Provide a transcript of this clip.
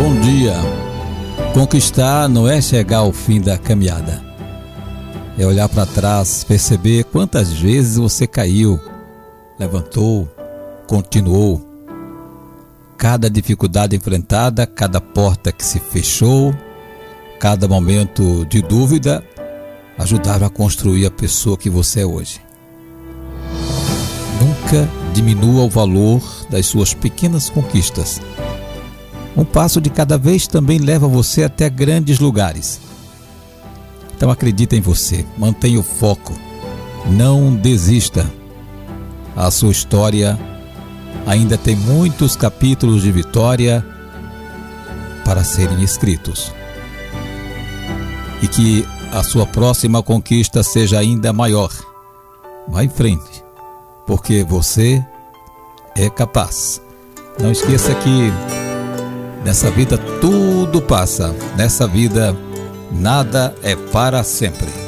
Bom dia. Conquistar não é chegar ao fim da caminhada. É olhar para trás, perceber quantas vezes você caiu, levantou, continuou. Cada dificuldade enfrentada, cada porta que se fechou, cada momento de dúvida, ajudaram a construir a pessoa que você é hoje. Nunca diminua o valor das suas pequenas conquistas. Um passo de cada vez também leva você até grandes lugares. Então acredita em você, mantenha o foco, não desista. A sua história ainda tem muitos capítulos de vitória para serem escritos. E que a sua próxima conquista seja ainda maior. Vá em frente, porque você é capaz. Não esqueça que nessa vida tudo passa. Nessa vida nada é para sempre.